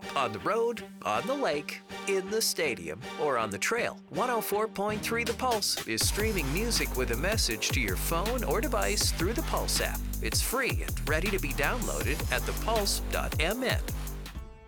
On the road, on the lake, in the stadium, or on the trail, 104.3 The Pulse is streaming music with a message to your phone or device through the Pulse app. It's free and ready to be downloaded at thepulse.mn.